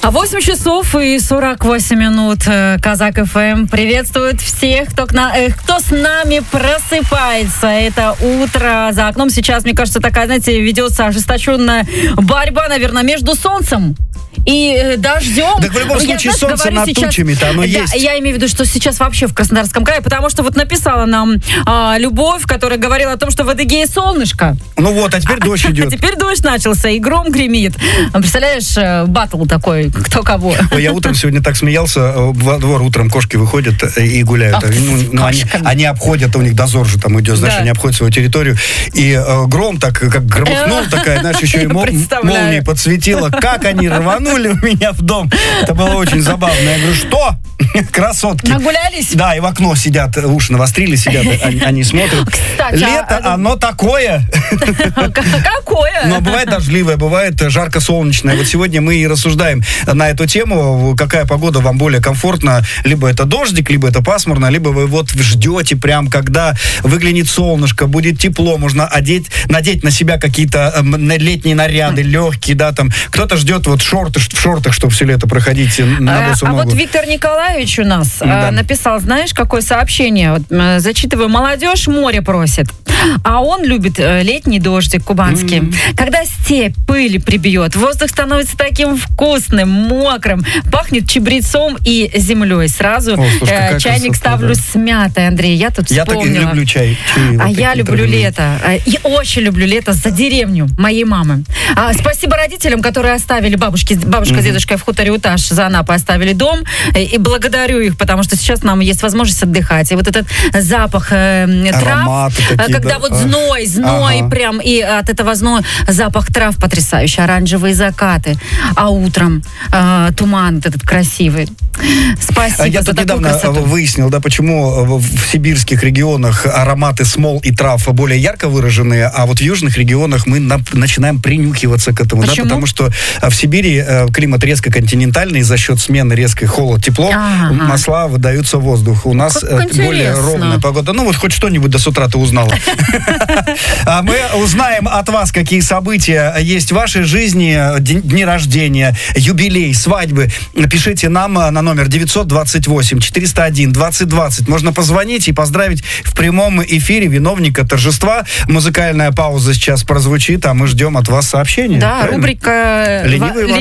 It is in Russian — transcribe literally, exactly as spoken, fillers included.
восемь часов и сорок восемь минут. Казак эф эм приветствует всех, кто, к на... кто с нами просыпается. Это утро. За окном сейчас, мне кажется, такая, знаете, ведется ожесточенная борьба, наверное, между солнцем и дождем. Так в любом случае, я, солнце над сейчас... тучами-то, оно да, есть. Я имею в виду, что сейчас вообще в Краснодарском крае, потому что вот написала нам а, Любовь, которая говорила о том, что в Адыгее солнышко. Ну вот, а теперь дождь идет. А теперь дождь начался, и гром гремит. Представляешь, баттл такой, кто кого. Ой, я утром сегодня так смеялся, во двор утром кошки выходят и гуляют. Ах, ну, ну, они, они обходят, у них дозор же там идет, знаешь, да. Они обходят свою территорию. И э, гром так, как громыхнул, такая, знаешь, еще и мол, молния подсветила. Как они рванули у меня в дом. Это было очень забавно. Я говорю, что? Красотки. Нагулялись? Да, и в окно сидят, уши навострили, сидят, они, они смотрят. Кстати, лето, а... оно такое. Какое? Но бывает дождливое, бывает жарко-солнечное. Вот сегодня мы и рассуждаем на эту тему, какая погода вам более комфортна. Либо это дождик, либо это пасмурно, либо вы вот ждете прям, когда выглянет солнышко, будет тепло, можно одеть, надеть на себя какие-то э, летние наряды, легкие, да, там. Кто-то ждет вот шорты, в шортах, чтобы все лето проходить на босу а, ногу. А вот Виктор Николаевич у нас да. э, написал, знаешь, какое сообщение? Вот, э, зачитываю. Молодежь море просит, а он любит э, летний дождик кубанский. Mm-hmm. Когда степь пыль прибьет, воздух становится таким вкусным, мокрым, пахнет чабрецом и землей. Сразу О, слушай, э, чайник красота, ставлю да. с мятой, Андрей. Я тут я вспомнила. Я так и люблю чай. чай а вот я люблю травяные. лето. И очень люблю лето за деревню моей мамы. А, спасибо родителям, которые оставили бабушки, бабушка mm-hmm. с дедушкой в хуторе Уташ за Анапой оставили дом. И, и благодарю их, потому что сейчас нам есть возможность отдыхать. И вот этот запах э, трав, такие, когда да? вот зной, зной ага. прям, и от этого зноя запах трав потрясающий, оранжевые закаты, а утром э, туман этот красивый. Спасибо Я за тут недавно красоту. выяснил, да, почему в сибирских регионах ароматы смол и трав более ярко выраженные, а вот в южных регионах мы на, начинаем принюхиваться к этому. Да, потому что в Сибири климат резко континентальный, за счет смены резкой холод-тепло ага. масла выдаются в воздух. У нас как более интересно. ровная погода. Ну вот хоть что-нибудь до с утра ты узнала. Мы узнаем от вас, какие события есть в вашей жизни, дни рождения, юбилей, свадьбы. Пишите нам на номер девятьсот двадцать восемь четыреста один двадцать двадцать. Можно позвонить и поздравить в прямом эфире виновника торжества. Музыкальная пауза сейчас прозвучит, а мы ждем от вас сообщения. Да, правильно? Рубрика... Ленивые